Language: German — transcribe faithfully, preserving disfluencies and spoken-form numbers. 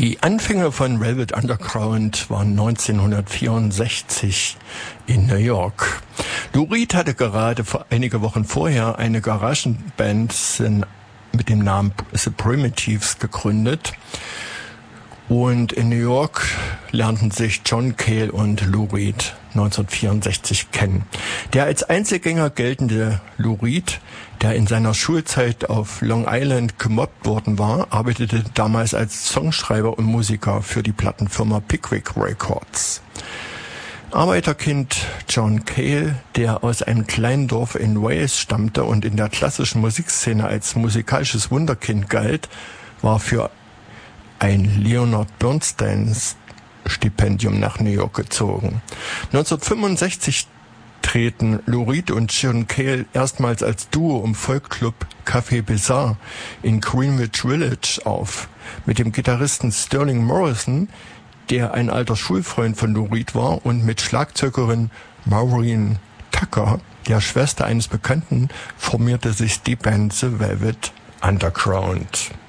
Die Anfänge von Velvet Underground waren neunzehnhundertvierundsechzig in New York. Lou Reed hatte gerade vor, einige Wochen vorher eine Garagenband mit dem Namen The Primitives gegründet. Und in New York lernten sich John Cale und Lou Reed neunzehnhundertvierundsechzig kennen. Der als Einzelgänger geltende Lou Reed, der in seiner Schulzeit auf Long Island gemobbt worden war, arbeitete damals als Songschreiber und Musiker für die Plattenfirma Pickwick Records. Arbeiterkind John Cale, der aus einem kleinen Dorf in Wales stammte und in der klassischen Musikszene als musikalisches Wunderkind galt, war für ein Leonard Bernsteins Stipendium nach New York gezogen. neunzehnhundertfünfundsechzig treten Lou Reed und John Cale erstmals als Duo im Folkclub Café Bizarre in Greenwich Village auf, mit dem Gitarristen Sterling Morrison, der ein alter Schulfreund von Lou Reed war, und mit Schlagzeugerin Maureen Tucker, der Schwester eines Bekannten, formierte sich die Band The Velvet Underground.